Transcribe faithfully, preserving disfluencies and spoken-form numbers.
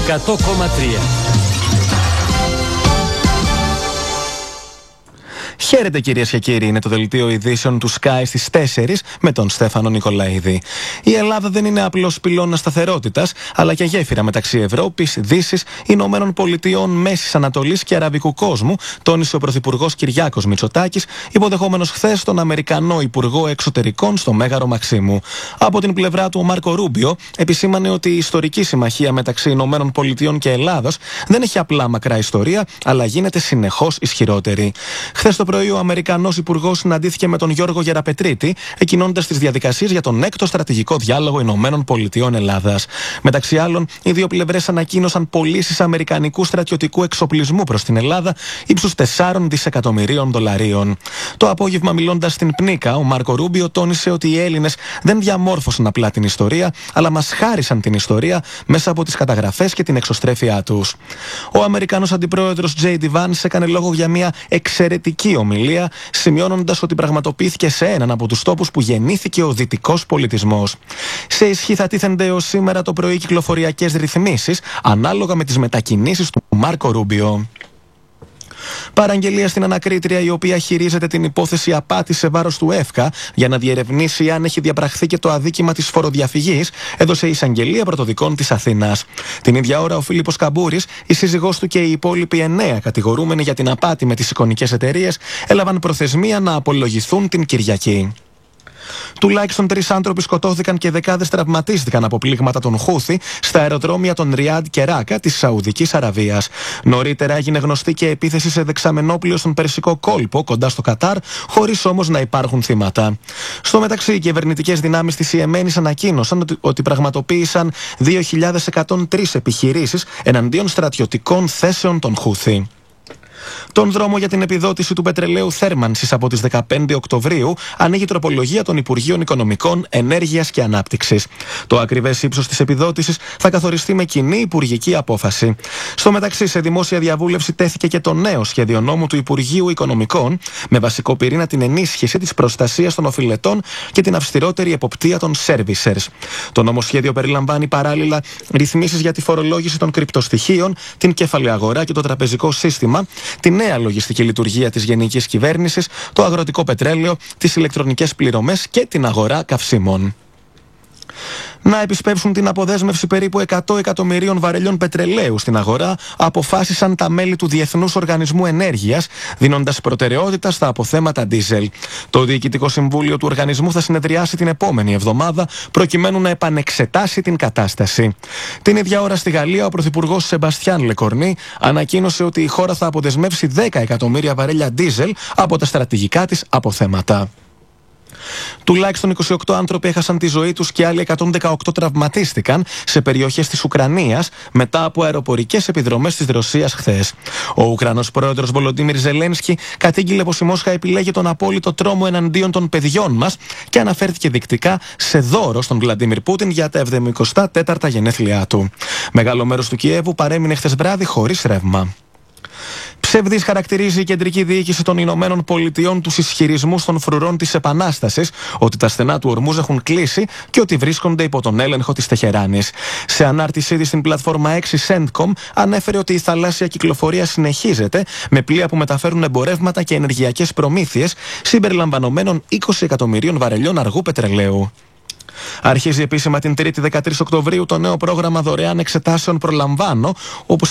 εκατό κόμμα τρία. Χαίρετε κυρίες και κύριοι, είναι το δελτίο ειδήσεων του Sky στις τέσσερις με τον Στέφανο Νικολαίδη. Η Ελλάδα δεν είναι απλώς πυλώνας σταθερότητας, αλλά και γέφυρα μεταξύ Ευρώπης, Δύσης, Ηνωμένων Πολιτειών, Μέσης Ανατολής και Αραβικού κόσμου, τόνισε ο Πρωθυπουργός Κυριάκος Μητσοτάκης, υποδεχόμενος χθες τον Αμερικανό Υπουργό Εξωτερικών στο Μέγαρο Μαξίμου. Από την πλευρά του, ο Μάρκο Ρούμπιο επισήμανε ότι η ιστορική συμμαχία μεταξύ Ηνωμένων Πολιτειών και Ελλάδος δεν έχει απλά μακρά ιστορία, αλλά γίνεται συνεχώς ισχυρότερη. Χθες το πρωί, ο Αμερικανός Υπουργός συναντήθηκε με τον Γιώργο Γεραπετρίτη, εκκινώντας τις διαδικασίες για τον έκτο στρατηγικό διάλογο Ηνωμένων Πολιτειών Ελλάδας. Μεταξύ άλλων, οι δύο πλευρές ανακοίνωσαν πωλήσεις αμερικανικού στρατιωτικού εξοπλισμού προς την Ελλάδα ύψους τεσσάρων δισεκατομμυρίων δολαρίων. Το απόγευμα, μιλώντας στην Πνίκα, ο Μάρκο Ρούμπιο τόνισε ότι οι Έλληνες δεν διαμόρφωσαν απλά την ιστορία, αλλά μας χάρισαν την ιστορία μέσα από τις καταγραφές και την εξωστρέφειά τους. Ο Αμερικανός Αντιπρόεδρος Τζέι Ντι Βάνς έκανε λόγο για μια εξαιρετική ομιλία, σημειώνοντας ότι πραγματοποιήθηκε σε έναν από τους τόπους που γεννήθηκε ο δυτικός πολιτισμός. Σε ισχύ θα τίθενται έως σήμερα το πρωί κυκλοφοριακές ρυθμίσεις, ανάλογα με τις μετακινήσεις του Μάρκο Ρούμπιο. Παραγγελία στην ανακρίτρια, η οποία χειρίζεται την υπόθεση απάτη σε βάρος του ΕΦΚΑ για να διερευνήσει αν έχει διαπραχθεί και το αδίκημα της φοροδιαφυγής, έδωσε εισαγγελία πρωτοδικών της Αθήνας. Την ίδια ώρα, ο Φίλιππος Καμπούρης, η σύζυγός του και οι υπόλοιποι εννέα κατηγορούμενοι για την απάτη με τις εικονικές εταιρείες έλαβαν προθεσμία να απολογηθούν την Κυριακή. Τουλάχιστον τρεις άνθρωποι σκοτώθηκαν και δεκάδες τραυματίστηκαν από πλήγματα των Χούθη στα αεροδρόμια των Ριάντ και Ράκα της Σαουδικής Αραβίας. Νωρίτερα έγινε γνωστή και επίθεση σε δεξαμενόπλαιο στον Περσικό κόλπο κοντά στο Κατάρ, χωρίς όμως να υπάρχουν θύματα. Στο μεταξύ, οι κυβερνητικές δυνάμεις της Ιεμένης ανακοίνωσαν ότι, ότι πραγματοποίησαν δύο χιλιάδες εκατόν τρεις επιχειρήσεις εναντίον στρατιωτικών θέσεων των Χούθη. Τον δρόμο για την επιδότηση του πετρελαίου θέρμανσης από τις δεκαπέντε Οκτωβρίου ανοίγει τροπολογία των Υπουργείων Οικονομικών, Ενέργειας και Ανάπτυξης. Το ακριβές ύψος της επιδότησης θα καθοριστεί με κοινή υπουργική απόφαση. Στο μεταξύ, σε δημόσια διαβούλευση τέθηκε και το νέο σχέδιο νόμου του Υπουργείου Οικονομικών, με βασικό πυρήνα την ενίσχυση της προστασίας των οφειλετών και την αυστηρότερη εποπτεία των servicers. Το νομοσχέδιο περιλαμβάνει παράλληλα ρυθμίσεις για τη φορολόγηση των κρυπτοστοιχείων, την κεφαλαιαγορά και το τραπεζικό σύστημα, τη νέα λογιστική λειτουργία της γενικής κυβέρνησης, το αγροτικό πετρέλαιο, τις ηλεκτρονικές πληρωμές και την αγορά καυσίμων. Να επισπεύσουν την αποδέσμευση περίπου εκατό εκατομμυρίων βαρελιών πετρελαίου στην αγορά αποφάσισαν τα μέλη του Διεθνούς Οργανισμού Ενέργειας, δίνοντας προτεραιότητα στα αποθέματα ντίζελ. Το Διοικητικό Συμβούλιο του οργανισμού θα συνεδριάσει την επόμενη εβδομάδα προκειμένου να επανεξετάσει την κατάσταση. Την ίδια ώρα στη Γαλλία, ο Πρωθυπουργός Σεμπαστιάν Λεκορνί ανακοίνωσε ότι η χώρα θα αποδεσμεύσει δέκα εκατομμύρια βαρέλια ντίζελ από τα στρατηγικά της αποθέματα. Τουλάχιστον είκοσι οκτώ άνθρωποι έχασαν τη ζωή τους και άλλοι εκατόν δεκαοκτώ τραυματίστηκαν σε περιοχές της Ουκρανίας μετά από αεροπορικές επιδρομές της Ρωσίας χθες. Ο Ουκρανός πρόεδρος Βολοντίμιρ Ζελένσκι κατήγγειλε πως η Μόσχα επιλέγει τον απόλυτο τρόμο εναντίον των παιδιών μας και αναφέρθηκε δεικτικά σε δώρο στον Βλαντίμιρ Πούτιν για τα εβδομηκοστά τέταρτα γενέθλιά του. Μεγάλο μέρος του Κιέβου παρέμεινε χθες βράδυ χωρίς ρεύμα. Ψευδής χαρακτηρίζει η κεντρική διοίκηση των Ηνωμένων Πολιτειών τους ισχυρισμούς των φρουρών της Επανάστασης ότι τα στενά του Ορμούζ έχουν κλείσει και ότι βρίσκονται υπό τον έλεγχο της Τεχεράνης. Σε ανάρτησή της στην πλατφόρμα έξι Centcom ανέφερε ότι η θαλάσσια κυκλοφορία συνεχίζεται με πλοία που μεταφέρουν εμπορεύματα και ενεργειακές προμήθειες συμπεριλαμβανομένων είκοσι εκατομμυρίων βαρελιών αργού πετρελαίου. Αρχίζει επίσημα την Τρίτη δεκατρείς Οκτωβρίου το νέο πρόγραμμα δωρεάν εξετάσεων Προλαμβάνω, όπου